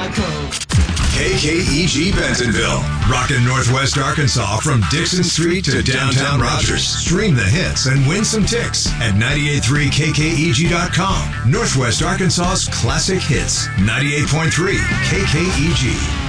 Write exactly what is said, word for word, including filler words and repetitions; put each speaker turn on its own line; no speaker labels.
Chicago.
K K E G Bentonville, rockin' Northwest Arkansas from Dixon Street to downtown Rogers. Stream the hits and win some ticks at ninety-eight point three K K E G dot com. Northwest Arkansas's classic hits, ninety-eight point three K K E G.